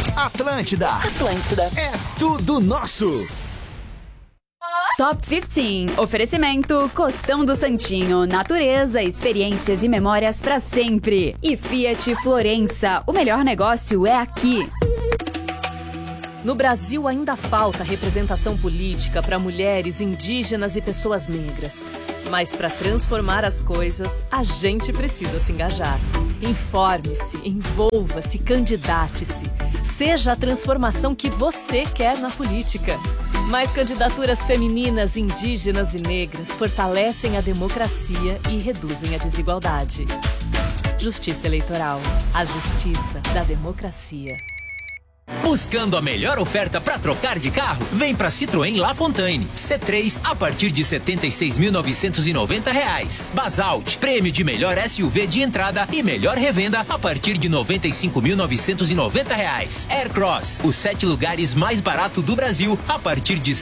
Atlântida. Atlântida. É tudo nosso. Top 15. Oferecimento Costão do Santinho. Natureza, experiências e memórias pra sempre. E Fiat Florença. O melhor negócio é aqui. No Brasil ainda falta representação política para mulheres, indígenas e pessoas negras. Mas para transformar as coisas, a gente precisa se engajar. Informe-se, envolva-se, candidate-se. Seja a transformação que você quer na política. Mais candidaturas femininas, indígenas e negras fortalecem a democracia e reduzem a desigualdade. Justiça Eleitoral. A justiça da democracia. Buscando a melhor oferta para trocar de carro? Vem para Citroën La Fontaine. C3 a partir de R$ 76.990. Basalt, prêmio de melhor SUV de entrada e melhor revenda a partir de R$ 95.990. Aircross, os 7 lugares mais barato do Brasil a partir de R$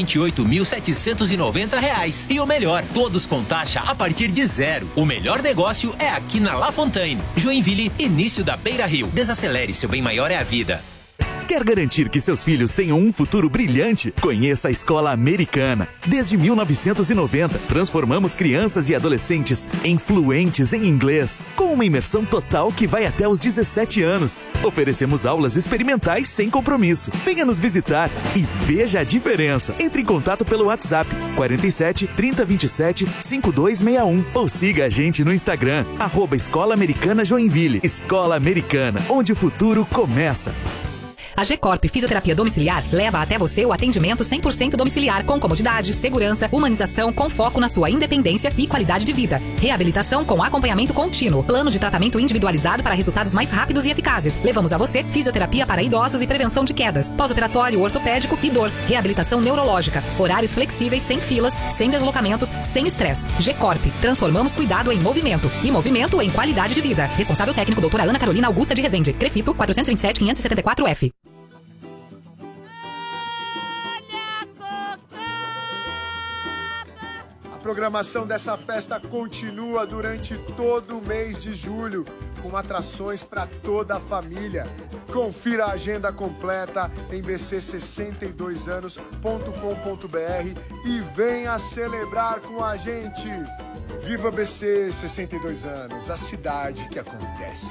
128.790. E o melhor, todos com taxa a partir de zero. O melhor negócio é aqui na La Fontaine. Joinville, início da Beira Rio. Desacelere, seu bem maior é a vida. Quer garantir que seus filhos tenham um futuro brilhante? Conheça a Escola Americana. Desde 1990, transformamos crianças e adolescentes em fluentes em inglês, com uma imersão total que vai até os 17 anos. Oferecemos aulas experimentais sem compromisso. Venha nos visitar e veja a diferença. Entre em contato pelo WhatsApp 47 30 27 5261 ou siga a gente no Instagram @Escola Americana Joinville. Escola Americana, onde o futuro começa. A G-Corp Fisioterapia Domiciliar leva até você o atendimento 100% domiciliar, com comodidade, segurança, humanização, com foco na sua independência e qualidade de vida. Reabilitação com acompanhamento contínuo. Plano de tratamento individualizado para resultados mais rápidos e eficazes. Levamos a você fisioterapia para idosos e prevenção de quedas. Pós-operatório ortopédico e dor. Reabilitação neurológica. Horários flexíveis, sem filas, sem deslocamentos, sem estresse. G-Corp. Transformamos cuidado em movimento. E movimento em qualidade de vida. Responsável técnico doutora Ana Carolina Augusta de Rezende. Crefito 427-574F. A programação dessa festa continua durante todo o mês de julho, com atrações para toda a família. Confira a agenda completa em bc62anos.com.br e venha celebrar com a gente. Viva BC 62 anos, a cidade que acontece.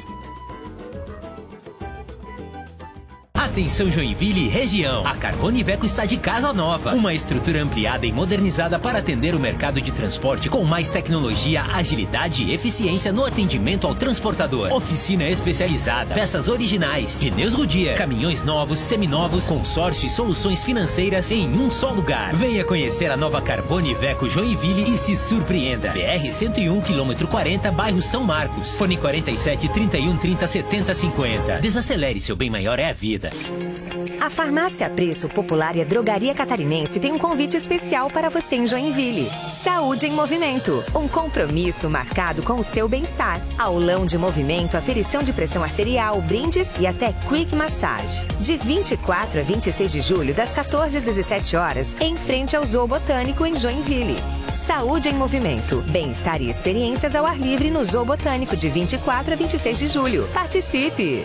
Atenção Joinville e região. A Carbone Iveco está de casa nova. Uma estrutura ampliada e modernizada para atender o mercado de transporte com mais tecnologia, agilidade e eficiência no atendimento ao transportador. Oficina especializada, peças originais, pneus Goodyear, caminhões novos, seminovos, consórcio e soluções financeiras em um só lugar. Venha conhecer a nova Carbone Iveco Joinville e se surpreenda. BR 101, quilômetro 40, bairro São Marcos. Fone 47 31 30 70 50. Desacelere, seu bem maior é a vida. A Farmácia Preço Popular e a Drogaria Catarinense tem um convite especial para você em Joinville. Saúde em Movimento. Um compromisso marcado com o seu bem-estar. Aulão de movimento, aferição de pressão arterial, brindes e até quick massage. De 24 a 26 de julho, das 14 às 17 horas, em frente ao Zoo Botânico em Joinville. Saúde em Movimento. Bem-estar e experiências ao ar livre no Zoo Botânico de 24 a 26 de julho. Participe!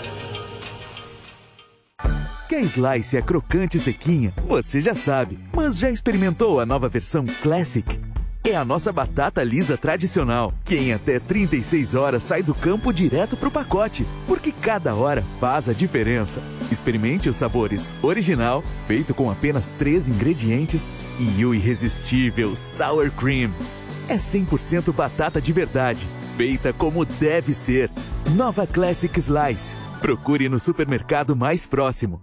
Que a Slice é crocante e sequinha, você já sabe. Mas já experimentou a nova versão Classic? É a nossa batata lisa tradicional, que em até 36 horas sai do campo direto pro pacote, porque cada hora faz a diferença. Experimente os sabores original, feito com apenas 3 ingredientes, e o irresistível Sour Cream. É 100% batata de verdade, feita como deve ser. Nova Classic Slice. Procure no supermercado mais próximo.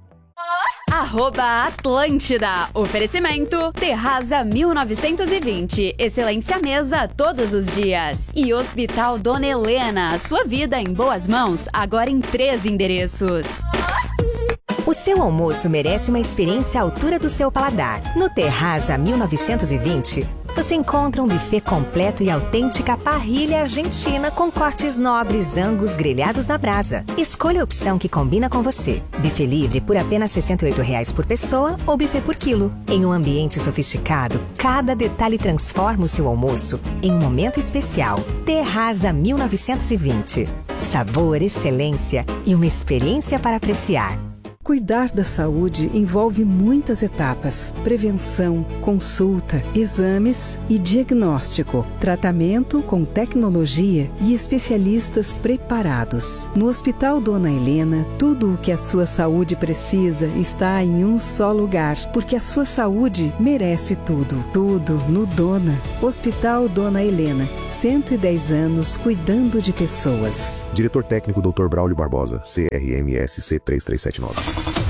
@Atlântida. Oferecimento Terraza 1920. Excelência à mesa todos os dias. E Hospital Dona Helena. Sua vida em boas mãos, agora em 3 endereços. O seu almoço merece uma experiência à altura do seu paladar. No Terraza 1920, você encontra um buffet completo e autêntica parrilha argentina com cortes nobres, angus grelhados na brasa. Escolha a opção que combina com você. Buffet livre por apenas R$ 68 por pessoa ou buffet por quilo. Em um ambiente sofisticado, cada detalhe transforma o seu almoço em um momento especial. Terraza 1920. Sabor, excelência e uma experiência para apreciar. Cuidar da saúde envolve muitas etapas: prevenção, consulta, exames e diagnóstico, tratamento com tecnologia e especialistas preparados. No Hospital Dona Helena, tudo o que a sua saúde precisa está em um só lugar, porque a sua saúde merece tudo. Tudo no Dona. Hospital Dona Helena, 110 anos cuidando de pessoas. Diretor técnico Dr. Braulio Barbosa, CRMSC 3379.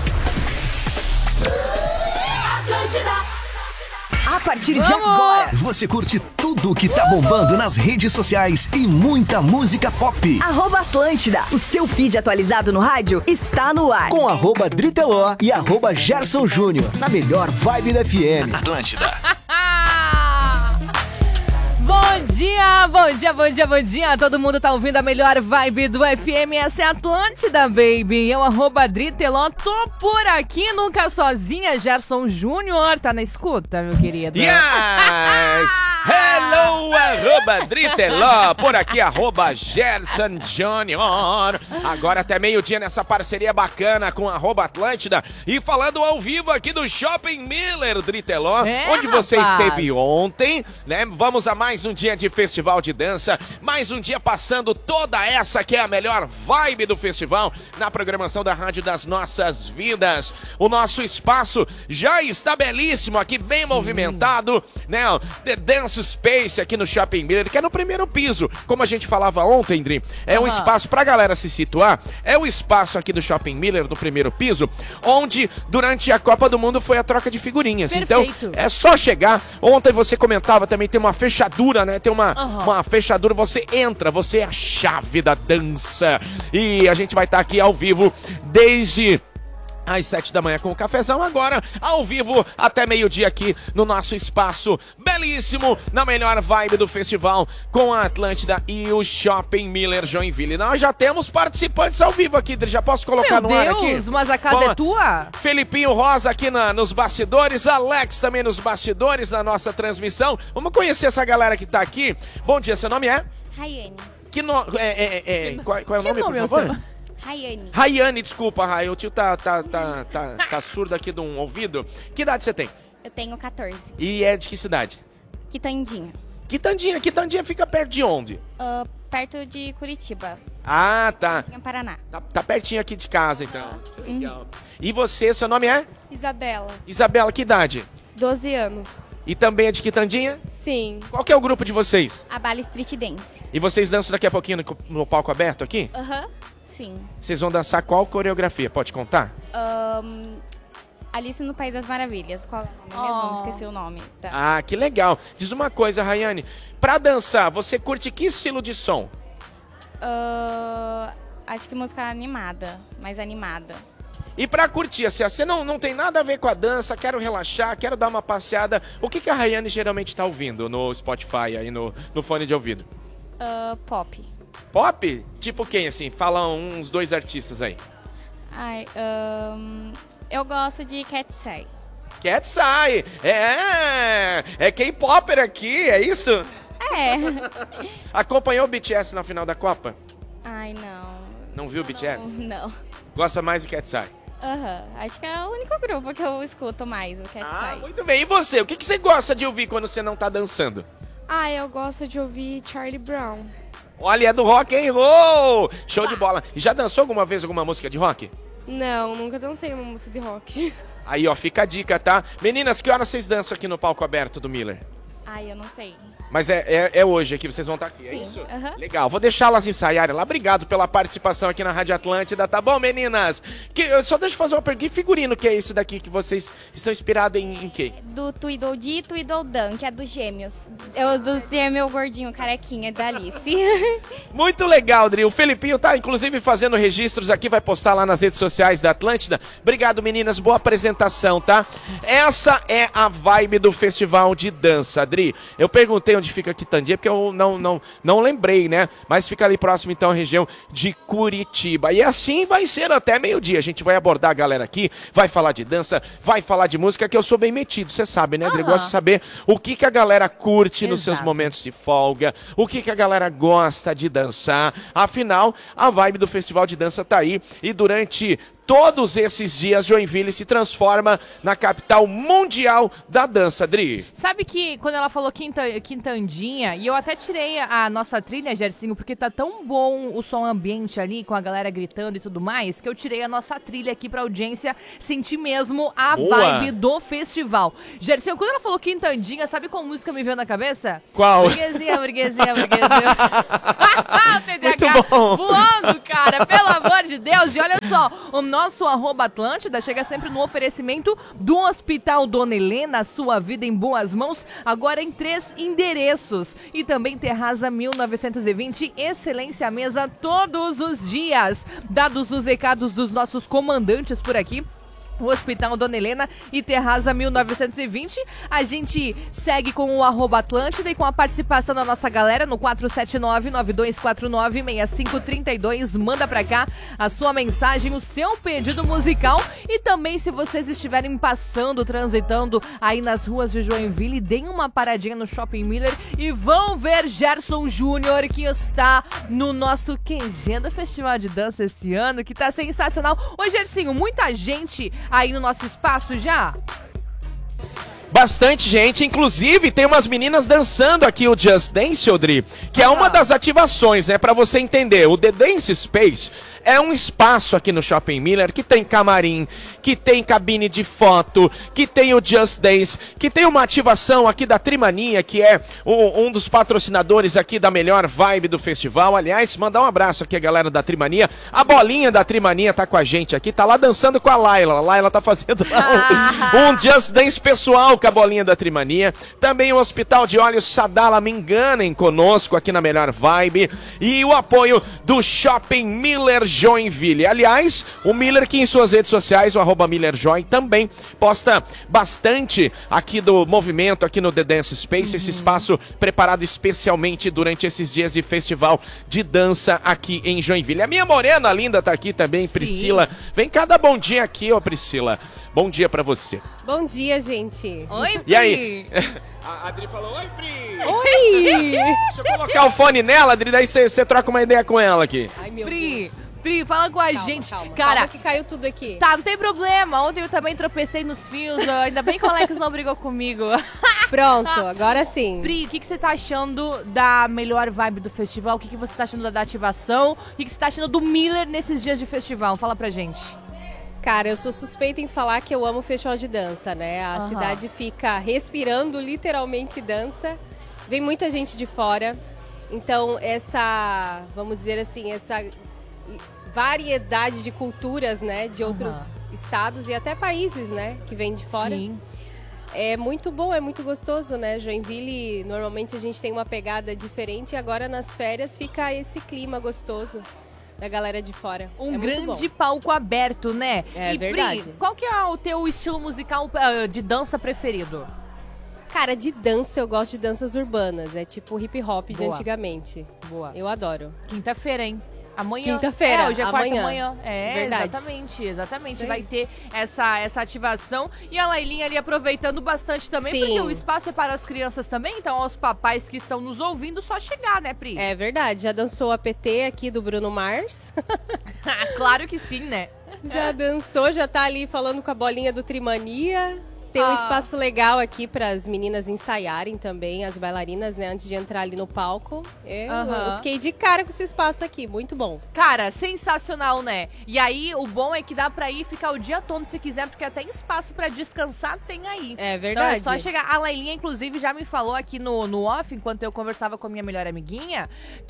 A partir de agora, você curte tudo que tá bombando nas redes sociais e muita música pop. @Atlântida, o seu feed atualizado no rádio está no ar. Com @Driteló e @Gerson Júnior, na melhor vibe da FM. Atlântida. Bom dia, bom dia, bom dia, bom dia. Todo mundo tá ouvindo a melhor vibe do FM. Essa é a Atlântida, baby. Eu, @Driteló, tô por aqui, nunca sozinha. Gerson Júnior, tá na escuta, meu querido? Yes! Hello, @Driteló. Por aqui, @Gerson Júnior. Agora até meio-dia nessa parceria bacana com @Atlântida. E falando ao vivo aqui do Shopping Miller, Driteló, onde você esteve ontem, né? Vamos a mais um dia de festival de dança, mais um dia passando toda essa que é a melhor vibe do festival na programação da Rádio das Nossas Vidas. O nosso espaço já está belíssimo aqui, bem movimentado, né? The Dance Space aqui no Shopping Miller, que é no primeiro piso, como a gente falava ontem, Dri. É um espaço pra galera se situar, é o espaço aqui do Shopping Miller, do primeiro piso, onde durante a Copa do Mundo foi a troca de figurinhas. Perfeito. Então, é só chegar. Ontem você comentava também, tem uma fechadura, né? Tem uma fechadura, você entra, você é a chave da dança. E a gente vai estar aqui ao vivo desde às 7 da manhã com o cafezão, agora ao vivo até meio-dia aqui no nosso espaço belíssimo, na melhor vibe do festival, com a Atlântida e o Shopping Miller Joinville. Nós já temos participantes ao vivo aqui, já posso colocar no ar aqui? Meu Deus, mas a casa é tua? Felipinho Rosa aqui nos bastidores, Alex também nos bastidores da nossa transmissão. Vamos conhecer essa galera que tá aqui. Bom dia, seu nome é? Rayane. Qual é o nome, por favor? Rayane. Rayane, desculpa, Ray, o tio tá surdo aqui de um ouvido. Que idade você tem? Eu tenho 14. E é de que cidade? Quitandinha. Quitandinha fica perto de onde? Perto de Curitiba. Ah, tá. Em Paraná. Tá pertinho aqui de casa, então. Legal. E você, seu nome é? Isabela. Isabela, que idade? 12 anos. E também é de Quitandinha? Sim. Qual que é o grupo de vocês? A Bala Street Dance. E vocês dançam daqui a pouquinho no palco aberto aqui? Sim. Vocês vão dançar qual coreografia? Pode contar? Alice no País das Maravilhas. Qual é o nome mesmo? Não esqueci o nome. Tá. Ah, que legal. Diz uma coisa, Rayane. Pra dançar, você curte que estilo de som? Acho que música animada. Mais animada. E pra curtir, assim, você não tem nada a ver com a dança, quero relaxar, quero dar uma passeada. O que a Rayane geralmente tá ouvindo no Spotify, aí no fone de ouvido? Pop. Pop? Tipo quem, assim? Fala uns 2 artistas aí. Eu gosto de Katseye. Katseye! É K-popper aqui, é isso? É. Acompanhou o BTS na final da Copa? Ai, não. Não viu o BTS? Não. Gosta mais do Katseye? Acho que é o único grupo que eu escuto mais, o Katseye. Ah, muito bem. E você? O que você gosta de ouvir quando você não tá dançando? Eu gosto de ouvir Charlie Brown. Olha, é do rock and roll! Show de bola. E já dançou alguma vez alguma música de rock? Não, nunca dancei uma música de rock. Aí, ó, fica a dica, tá? Meninas, que horas vocês dançam aqui no palco aberto do Miller? Eu não sei. Mas é hoje aqui, vocês vão estar aqui, Sim. É isso? Legal, vou deixar elas ensaiarem lá. Obrigado pela participação aqui na Rádio Atlântida, tá bom, meninas? Só deixa eu fazer uma pergunta. Que figurino que é esse daqui que vocês estão inspirados em quê? Do Tweedledee e Tweedledum, que é dos gêmeos. Do gêmeo gordinho, carequinha, da Alice. Muito legal, Dri. O Felipinho tá, inclusive, fazendo registros aqui, vai postar lá nas redes sociais da Atlântida. Obrigado, meninas. Boa apresentação, tá? Essa é a vibe do festival de dança, Dri. Eu perguntei onde fica Quitandinha, porque eu não lembrei, né? Mas fica ali próximo, então, à região de Curitiba. E assim vai ser até meio-dia. A gente vai abordar a galera aqui, vai falar de dança, vai falar de música, que eu sou bem metido, você sabe, né, Adri? Gosto de saber o que a galera curte nos seus momentos de folga, o que a galera gosta de dançar. Afinal, a vibe do Festival de Dança tá aí, e durante todos esses dias, Joinville se transforma na capital mundial da dança, Dri. Sabe que quando ela falou Quintandinha, e eu até tirei a nossa trilha, Gersinho, porque tá tão bom o som ambiente ali, com a galera gritando e tudo mais, que eu tirei a nossa trilha aqui pra audiência sentir mesmo a vibe do festival. Gersinho, quando ela falou Quintandinha, sabe qual música me veio na cabeça? Qual? Burguesia. TDAH voando, cara, pelo amor de Deus. E olha só, o nosso @Atlântida chega sempre no oferecimento do Hospital Dona Helena, sua vida em boas mãos, agora em 3 endereços. E também Terraza 1920, excelência à mesa todos os dias. Dados os recados dos nossos comandantes por aqui, o Hospital Dona Helena e Terraza 1920. A gente segue com o @Atlântida e com a participação da nossa galera no 479-9249-6532. Manda pra cá a sua mensagem, o seu pedido musical. E também, se vocês estiverem passando, transitando aí nas ruas de Joinville, deem uma paradinha no Shopping Miller e vão ver Gerson Júnior, que está no nosso QG do Festival de Dança esse ano, que tá sensacional. Ô, Gersinho, muita gente aí no nosso espaço já? Bastante gente, inclusive tem umas meninas dançando aqui o Just Dance, Odri, que é uma das ativações, né, pra você entender. O The Dance Space é um espaço aqui no Shopping Miller que tem camarim, que tem cabine de foto, que tem o Just Dance, que tem uma ativação aqui da Trimania, que é um dos patrocinadores aqui da melhor vibe do festival. Aliás, mandar um abraço aqui a galera da Trimania. A bolinha da Trimania tá com a gente aqui, tá lá dançando com a Laila. A Laila tá fazendo lá um Just Dance pessoal com a bolinha da Trimania. Também o Hospital de Olhos Sadala, me enganem, conosco aqui na melhor vibe. E o apoio do Shopping Miller Joinville. Aliás, o Miller que em suas redes sociais, o @MillerJoin, também posta bastante aqui do movimento aqui no The Dance Space, esse espaço preparado especialmente durante esses dias de festival de dança aqui em Joinville. A minha morena linda tá aqui também, Priscila. Vem cá dar bom dia aqui, ó, Priscila. Bom dia pra você. Bom dia, gente. Oi, Pri. E aí? A Adri falou, oi, Pri. Oi. Deixa eu colocar o fone nela, Adri, daí você troca uma ideia com ela aqui. Ai, meu Pri, Deus. Pri, fala com a gente. Calma, Cara, calma que caiu tudo aqui. Tá, não tem problema. Ontem eu também tropecei nos fios. Ainda bem que o Alex não brigou comigo. Pronto, agora sim. Pri, o que você tá achando da melhor vibe do festival? O que você tá achando da ativação? O que você tá achando do Miller nesses dias de festival? Fala pra gente. Cara, eu sou suspeita em falar que eu amo festival de dança, né? A cidade fica respirando literalmente dança. Vem muita gente de fora. Então, essa, vamos dizer assim, essa variedade de culturas, né? De outros estados e até países, né? Que vem de fora. Sim. É muito bom, é muito gostoso, né? Joinville, normalmente a gente tem uma pegada diferente. E agora, nas férias, fica esse clima gostoso da galera de fora. Um grande palco aberto, né? É e verdade. Pri, qual que é o teu estilo musical de dança preferido? Cara, de dança eu gosto de danças urbanas. É tipo hip hop de Boa. antigamente. Boa. Eu adoro. Quinta-feira, hein? Amanhã. Quinta-feira, hoje é amanhã. quarta manhã. É, Verdade. exatamente. Sim. Vai ter essa ativação. E a Lailinha ali aproveitando bastante também, Sim. porque o espaço é para as crianças também. Então, aos papais que estão nos ouvindo, só chegar, né, Pri? É verdade. Já dançou a PT aqui do Bruno Mars. Claro que sim, né? Já dançou, já tá ali falando com a bolinha do Trimania. Tem um espaço legal aqui para as meninas ensaiarem também, as bailarinas, né, antes de entrar ali no palco. Eu fiquei de cara com esse espaço aqui, muito bom. Cara, sensacional, né? E aí, o bom é que dá pra ir ficar o dia todo se quiser, porque até espaço pra descansar tem aí. É verdade. Então é só chegar. A Lailinha, inclusive, já me falou aqui no off, enquanto eu conversava com a minha melhor amiguinha,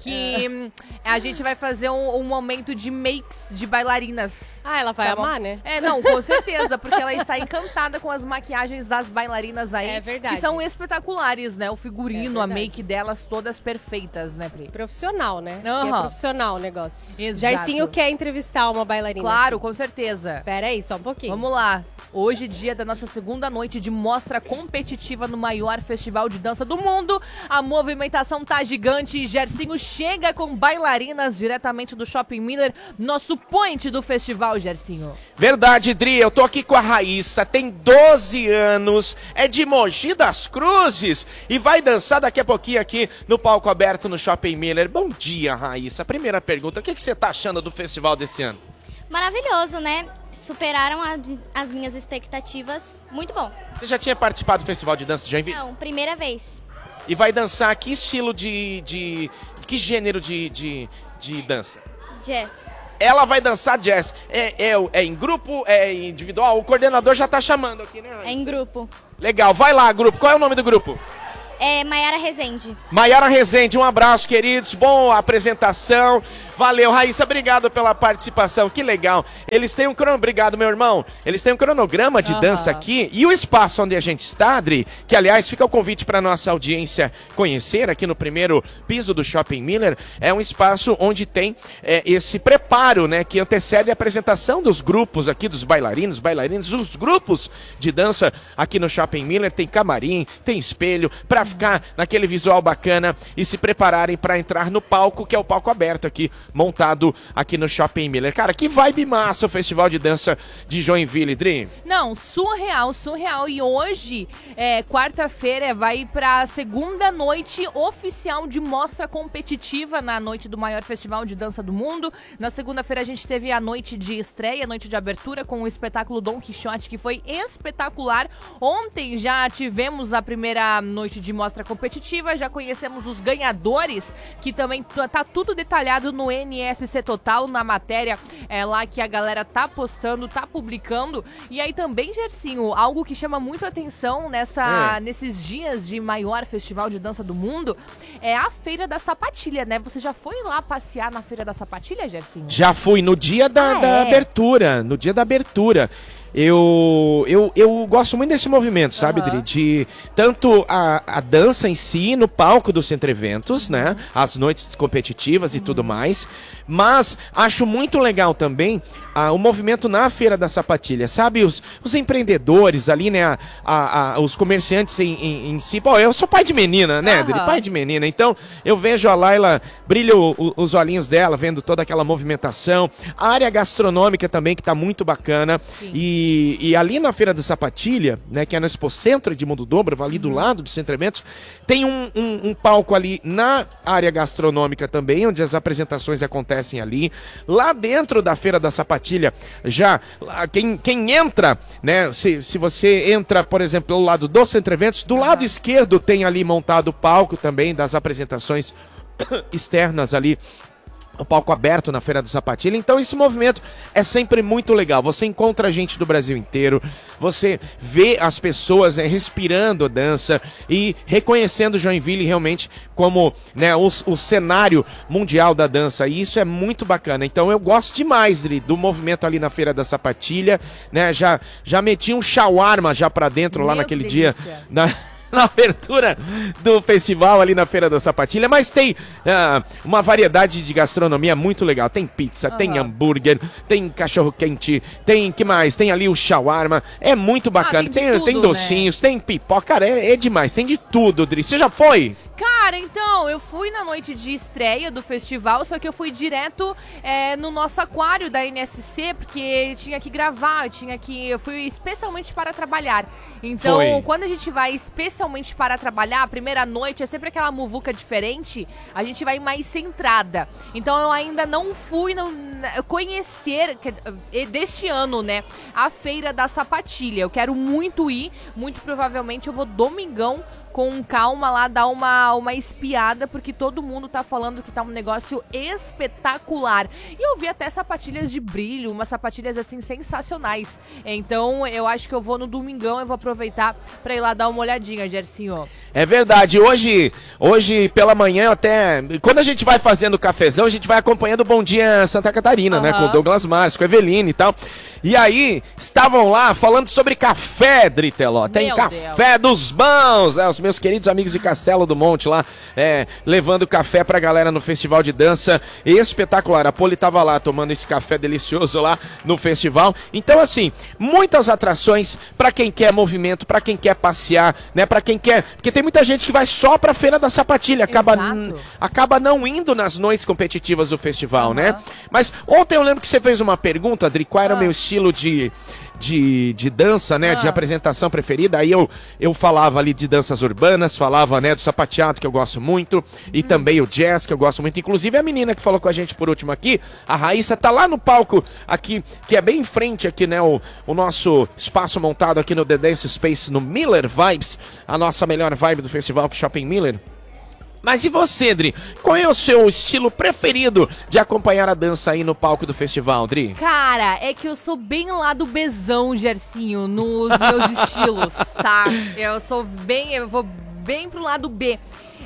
que a gente vai fazer um momento de makes de bailarinas. Ah, ela vai Tá amar, bom? né? É, não, com certeza, porque ela está encantada com as maquiagens das bailarinas aí. É verdade. Que são espetaculares, né? O figurino, É a verdade. make delas, todas perfeitas, né, Pri? Profissional, né? Aham. É profissional o negócio. Exato. Jairzinho quer entrevistar uma bailarina. Claro, com certeza. Pera aí, só um pouquinho. Vamos lá. Hoje, dia da nossa segunda noite de mostra competitiva no maior festival de dança do mundo. A movimentação tá gigante e Gersinho chega com bailarinas diretamente do Shopping Miller, nosso point do festival, Gersinho. Verdade, Dri, eu tô aqui com a Raíssa, tem 12 anos, é de Mogi das Cruzes e vai dançar daqui a pouquinho aqui no palco aberto no Shopping Miller. Bom dia, Raíssa. Primeira pergunta, o que você tá achando do festival desse ano? Maravilhoso, né? Superaram as minhas expectativas. Muito bom. Você já tinha participado do Festival de Dança de Joinville? Não, primeira vez. E vai dançar que estilo que gênero de dança? Jazz. Ela vai dançar jazz. É em grupo? É individual? O coordenador já tá chamando aqui, né, Raíssa? É em grupo. Legal, vai lá, grupo. Qual é o nome do grupo? É Maiara Rezende. Maiara Rezende, um abraço, queridos. Bom, apresentação. Valeu, Raíssa, obrigado pela participação, que legal. Eles têm um obrigado, meu irmão. Eles têm um cronograma de dança aqui. E o espaço onde a gente está, Adri, que aliás fica o convite para nossa audiência conhecer aqui no primeiro piso do Shopping Miller, é um espaço onde tem esse preparo, né, que antecede a apresentação dos grupos aqui, dos bailarinos, os grupos de dança aqui no Shopping Miller. Tem camarim, tem espelho, para ficar naquele visual bacana e se prepararem para entrar no palco, que é o palco aberto aqui, montado aqui no Shopping Miller. Cara, que vibe massa o Festival de Dança de Joinville, Dri. Não, surreal. E hoje, quarta-feira, vai pra segunda noite oficial de mostra competitiva na noite do maior festival de dança do mundo. Na segunda-feira a gente teve a noite de estreia, a noite de abertura com o espetáculo Dom Quixote, que foi espetacular. Ontem já tivemos a primeira noite de mostra competitiva, já conhecemos os ganhadores, que também tá tudo detalhado no NSC Total, na matéria lá que a galera tá postando, tá publicando. E aí também, Gersinho, algo que chama muito atenção nesses dias de maior festival de dança do mundo é a Feira da Sapatilha, né? Você já foi lá passear na Feira da Sapatilha, Gersinho? Já fui, no dia da abertura, no dia da abertura. Eu gosto muito desse movimento, sabe, Dri? De tanto a dança em si, no palco dos Centro Eventos, né? As noites competitivas e tudo mais. Mas acho muito legal também o movimento na Feira da Sapatilha, sabe? Os empreendedores ali, né? Os comerciantes em si. Pô, eu sou pai de menina, né, Dri? Pai de menina. Então, eu vejo a Laila, brilho os olhinhos dela, vendo toda aquela movimentação. A área gastronômica também, que tá muito bacana. E ali na Feira da Sapatilha, né, que é no Expocentro de Mundo Dobro, ali do lado do Centro Eventos, tem um palco ali na área gastronômica também, onde as apresentações acontecem ali. Lá dentro da Feira da Sapatilha, já quem entra, né, se você entra, por exemplo, pelo lado do Centro Eventos, do lado esquerdo tem ali montado o palco também das apresentações externas ali, o palco aberto na Feira da Sapatilha. Então esse movimento é sempre muito legal. Você encontra gente do Brasil inteiro, você vê as pessoas respirando a dança e reconhecendo Joinville realmente como, né, o cenário mundial da dança. E isso é muito bacana. Então eu gosto demais, Dri, do movimento ali na Feira da Sapatilha, né? Já meti um shawarma já pra dentro lá naquele dia. Na abertura do festival ali na Feira da Sapatilha, mas tem uma variedade de gastronomia muito legal. Tem pizza, tem hambúrguer, tem cachorro-quente, tem, que mais? Tem ali o shawarma, é muito bacana. Tem docinhos, né? Tem pipoca, cara, é demais, tem de tudo, Dri. Você já foi? Cara, então, eu fui na noite de estreia do festival, só que eu fui direto no nosso aquário da NSC, porque tinha que gravar, eu fui especialmente para trabalhar. Então, quando a gente vai especialmente para trabalhar, a primeira noite é sempre aquela muvuca diferente, a gente vai mais centrada. Então, eu ainda não fui conhecer, deste ano, né, a Feira da Sapatilha. Eu quero muito ir, muito provavelmente eu vou domingão, com calma lá, dar uma espiada, porque todo mundo tá falando que tá um negócio espetacular. E eu vi até sapatilhas de brilho, umas sapatilhas assim sensacionais. Então eu acho que eu vou no domingão, eu vou aproveitar pra ir lá dar uma olhadinha, Gersinho. É verdade, hoje pela manhã até, quando a gente vai fazendo o cafezão, a gente vai acompanhando o Bom Dia Santa Catarina, né, com o Douglas Mars, com a Eveline e tal. E aí, estavam lá falando sobre café, Driteló. Tem café dos bons, né? Os meus queridos amigos de Castelo do Monte lá, levando café pra galera no festival de dança. Espetacular. A Poli tava lá tomando esse café delicioso lá no festival. Então, assim, muitas atrações pra quem quer movimento, pra quem quer passear, né? Pra quem quer. Porque tem muita gente que vai só pra Feira da Sapatilha, acaba não indo nas noites competitivas do festival, né? Mas ontem eu lembro que você fez uma pergunta, Adri, qual era o meu estilo de de dança, né? De apresentação preferida. Aí eu falava ali de danças urbanas, falava, né, do sapateado, que eu gosto muito, e também o jazz, que eu gosto muito. Inclusive a menina que falou com a gente por último aqui, a Raíssa, tá lá no palco aqui, que é bem em frente aqui, né? O nosso espaço montado aqui no The Dance Space, no Miller Vibes, a nossa melhor vibe do festival Shopping Miller. Mas e você, Dri? Qual é o seu estilo preferido de acompanhar a dança aí no palco do festival, Dri? Cara, é que eu sou bem lá do Bezão, Gersinho, nos meus estilos, tá? Eu vou bem pro lado B.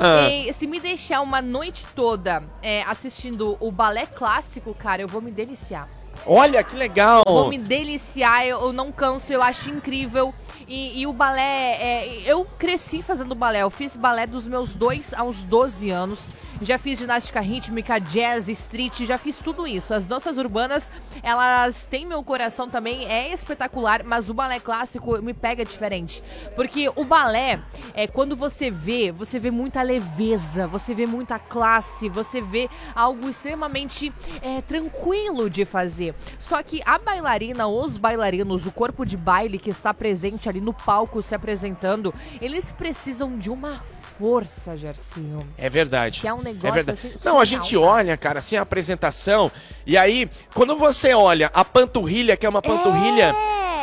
E se me deixar uma noite toda assistindo o balé clássico, cara, eu vou me deliciar. Olha, que legal! Vou me deliciar, eu não canso, eu acho incrível. E o balé, eu cresci fazendo balé, eu fiz balé dos meus 2 aos 12 anos. Já fiz ginástica rítmica, jazz, street, já fiz tudo isso. As danças urbanas, elas têm meu coração também, é espetacular, mas o balé clássico me pega diferente. Porque o balé, quando você vê muita leveza, você vê muita classe, você vê algo extremamente tranquilo de fazer. Só que a bailarina, os bailarinos, o corpo de baile que está presente ali no palco se apresentando, eles precisam de uma força, Gersinho. É verdade. Que é um negócio assim. Não, a gente olha, cara, assim, a apresentação, e aí, quando você olha a panturrilha, que é uma panturrilha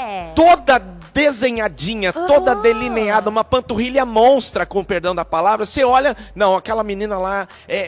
toda desenhadinha, toda delineada, uma panturrilha monstra, com perdão da palavra, você olha, não, aquela menina lá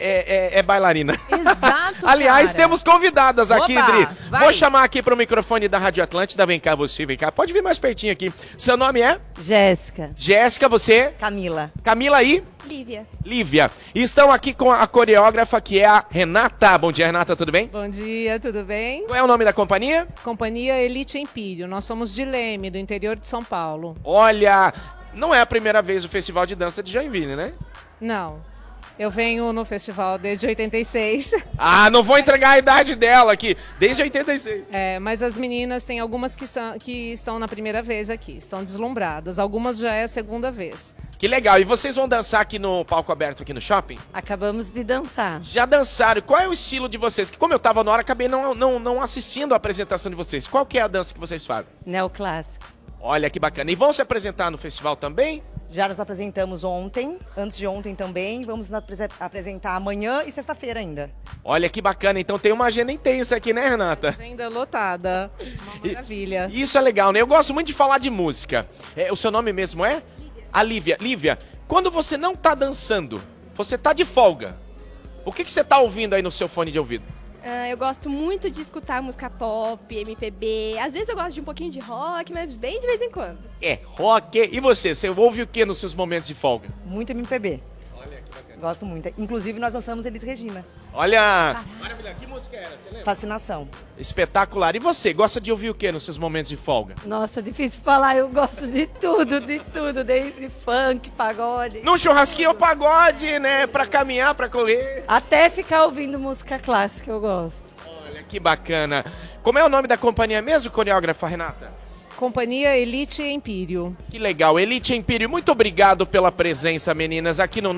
é bailarina. Exato, Aliás, cara. temos convidadas aqui, Opa, Dri. vai. Vou chamar aqui pro microfone da Rádio Atlântida, vem cá você, vem cá, pode vir mais pertinho aqui. Seu nome é? Jéssica. Jéssica, você? Camila. Camila aí? Lívia. Lívia. E estão aqui com a coreógrafa, que é a Renata. Bom dia, Renata, tudo bem? Bom dia, tudo bem? Qual é o nome da companhia? Companhia Elite Empírio. Nós somos de Leme, do interior de São Paulo. Olha, não é a primeira vez o Festival de Dança de Joinville, né? Não. Eu venho no festival desde 86. Ah, não vou entregar a idade dela aqui. Desde 86. Mas as meninas, tem algumas que estão na primeira vez aqui. Estão deslumbradas. Algumas já é a segunda vez. Que legal. E vocês vão dançar aqui no palco aberto aqui no shopping? Acabamos de dançar. Já dançaram. Qual é o estilo de vocês? Que como eu tava na hora, acabei não assistindo a apresentação de vocês. Qual que é a dança que vocês fazem? Neoclássico. Olha que bacana. E vão se apresentar no festival também? Já nos apresentamos ontem, antes de ontem também. Vamos nos apresentar amanhã e sexta-feira ainda. Olha que bacana. Então tem uma agenda intensa aqui, né, Renata? Agenda lotada. Uma maravilha. Isso é legal, né? Eu gosto muito de falar de música. O seu nome mesmo é? Lívia. A Lívia. Lívia, quando você não tá dançando, você tá de folga, o que você tá ouvindo aí no seu fone de ouvido? Eu gosto muito de escutar música pop, MPB. Às vezes eu gosto de um pouquinho de rock, mas bem de vez em quando. Rock. E você ouve o que nos seus momentos de folga? Muito MPB. Olha que bacana. Gosto muito. Inclusive nós dançamos Elis Regina. Olha! Maravilha, que música era? Você lembra? Fascinação. Espetacular. E você, gosta de ouvir o que nos seus momentos de folga? Nossa, difícil falar. Eu gosto de tudo, desde funk, pagode. No churrasquinho o pagode, né? Pra caminhar, pra correr. Até ficar ouvindo música clássica eu gosto. Olha, que bacana. Como é o nome da companhia mesmo, coreógrafa Renata? Companhia Elite Empírio. Que legal, Elite Empírio, muito obrigado pela presença, meninas, aqui a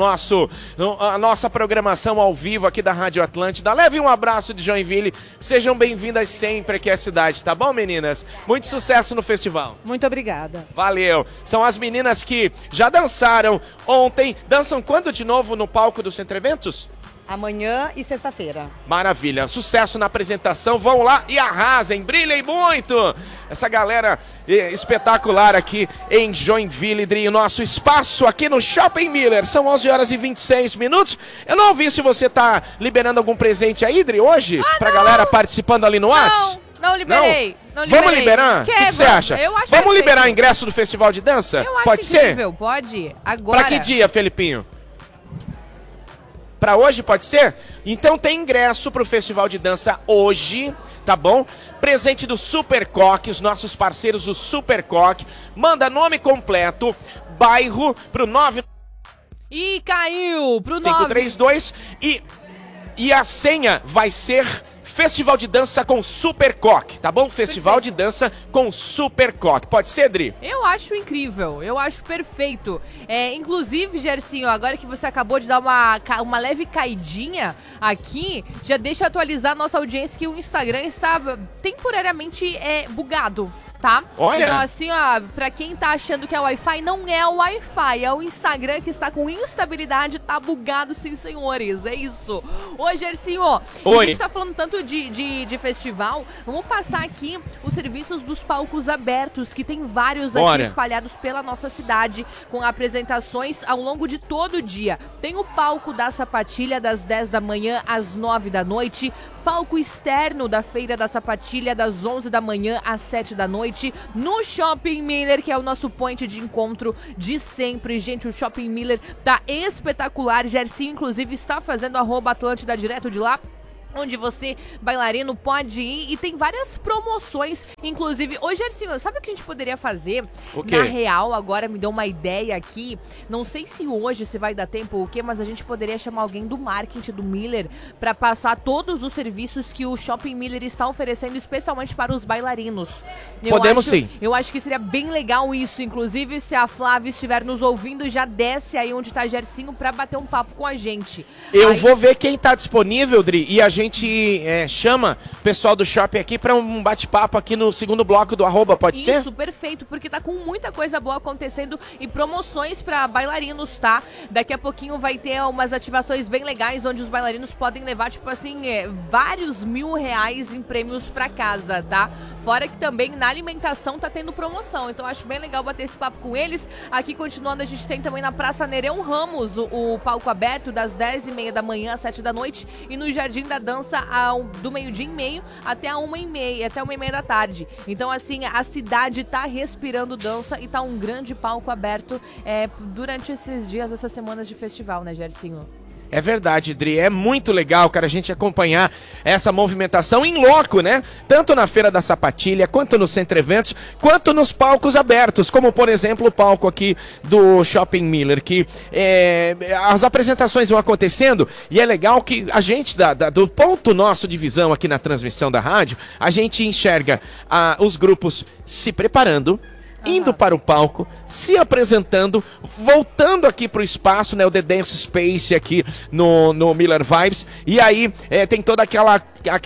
nossa programação ao vivo aqui da Rádio Atlântida. Leve um abraço de Joinville, sejam bem-vindas sempre aqui à cidade, tá bom, meninas? Muito sucesso no festival. Muito obrigada. Valeu. São as meninas que já dançaram ontem. Dançam quando de novo no palco do Centro Eventos? Amanhã e sexta-feira. Maravilha, sucesso na apresentação, vão lá e arrasem, brilhem muito! Essa galera espetacular aqui em Joinville, Dri, nosso espaço aqui no Shopping Miller, são 11 horas e 26 minutos. Eu não ouvi se você tá liberando algum presente aí, Dri, hoje? Pra galera participando ali no Whats? Não liberei. Não Vamos liberar? O que você acha? Eu acho Vamos perfeito. liberar o ingresso do Festival de Dança? Eu acho Pode incrível, ser? pode. Agora. Pra que dia, Felipinho? Pra hoje, pode ser? Então tem ingresso pro Festival de Dança hoje, tá bom? Presente do Super Coque, os nossos parceiros do Super Coque. Manda nome completo, bairro pro 9... Ih, caiu! Pro 532 e a senha vai ser Festival de Dança com Super Coque, tá bom? Festival de Dança com Super Coque. Pode ser, Dri? Eu acho incrível, eu acho perfeito. Inclusive, Gersinho, agora que você acabou de dar uma leve caidinha aqui, já deixa eu atualizar a nossa audiência que o Instagram está temporariamente bugado. tá? Olha! Então assim, ó, pra quem tá achando que é Wi-Fi, não é o Wi-Fi, é o Instagram que está com instabilidade, tá bugado, sim, senhores, é isso. Ô, Gersinho, a gente tá falando tanto de festival, vamos passar aqui os serviços dos palcos abertos, que tem vários aqui espalhados pela nossa cidade, com apresentações ao longo de todo o dia. Tem o palco da Sapatilha das 10 da manhã às 9 da noite, palco externo da Feira da Sapatilha das 11 da manhã às 7 da noite, no Shopping Miller, que é o nosso point de encontro de sempre. Gente, o Shopping Miller tá espetacular. Gersinho, inclusive, está fazendo @Atlântida direto de lá, onde você, bailarino, pode ir, e tem várias promoções, inclusive. Ô, Gersinho, sabe o que a gente poderia fazer? O quê? Na real, agora me deu uma ideia aqui, não sei se hoje, se vai dar tempo ou o quê, mas a gente poderia chamar alguém do marketing do Miller pra passar todos os serviços que o Shopping Miller está oferecendo, especialmente para os bailarinos. Podemos sim. Eu acho que seria bem legal isso, inclusive, se a Flávia estiver nos ouvindo, já desce aí onde tá Gersinho pra bater um papo com a gente. Eu vou ver quem tá disponível, Dri, e a gente chama o pessoal do shopping aqui para um bate-papo aqui no segundo bloco do @, pode ser? Isso, perfeito, porque tá com muita coisa boa acontecendo e promoções para bailarinos, tá? Daqui a pouquinho vai ter umas ativações bem legais, onde os bailarinos podem levar, tipo assim, vários R$1.000 em prêmios para casa, tá? Fora que também na alimentação tá tendo promoção, então acho bem legal bater esse papo com eles. Aqui, continuando, a gente tem também na Praça Nereu Ramos o palco aberto das 10h30 da manhã às 7 da noite, e no Jardim da Dança do 12h30 até a 1h30, até 1h30 da tarde. Então, assim, a cidade tá respirando dança e tá um grande palco aberto durante esses dias, essas semanas de festival, né, Gersinho? É verdade, Dri, é muito legal, cara, a gente acompanhar essa movimentação em loco, né? Tanto na Feira da Sapatilha, quanto no Centro Eventos, quanto nos palcos abertos, como, por exemplo, o palco aqui do Shopping Miller, que as apresentações vão acontecendo, e é legal que a gente, do ponto nosso de visão aqui na transmissão da rádio, a gente enxerga os grupos se preparando, indo para o palco, se apresentando, voltando aqui pro espaço, né, o The Dance Space aqui no Miller Vibes, e aí tem toda aquela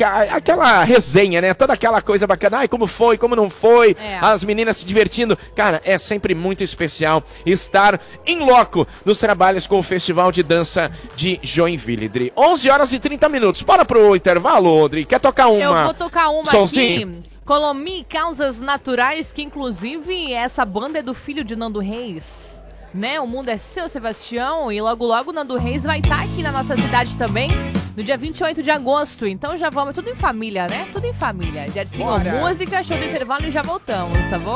resenha, né, toda aquela coisa bacana, ai, como foi, como não foi, as meninas se divertindo. Cara, é sempre muito especial estar em loco nos trabalhos com o Festival de Dança de Joinville, Dri. 11h30, bora pro intervalo, Dri, quer tocar uma? Eu vou tocar uma Solzinho? aqui. Colomi Causas Naturais, que inclusive essa banda é do filho de Nando Reis, né? O Mundo é Seu, Sebastião, e logo logo Nando Reis vai estar aqui na nossa cidade também, no dia 28 de agosto. Então já vamos, tudo em família, né? Tudo em família. Gersinho, música, show do intervalo e já voltamos, tá bom?